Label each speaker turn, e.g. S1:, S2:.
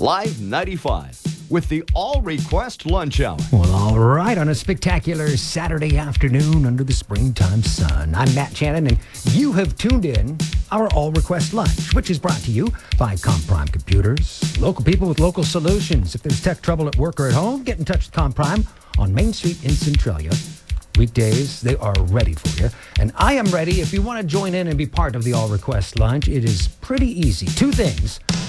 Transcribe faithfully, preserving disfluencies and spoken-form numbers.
S1: Live ninety-five with the All Request Lunch Hour.
S2: Well, all right, on a spectacular Saturday afternoon under the springtime sun. I'm Matt Channon, and you have tuned in our All Request Lunch, which is brought to you by ComPrime Computers. Local people with local solutions. If there's tech trouble at work or at home, get in touch with ComPrime on Main Street in Centralia. Weekdays, they are ready for you. And I am ready if you want to join in and be part of the All Request Lunch. It is pretty easy. Two things.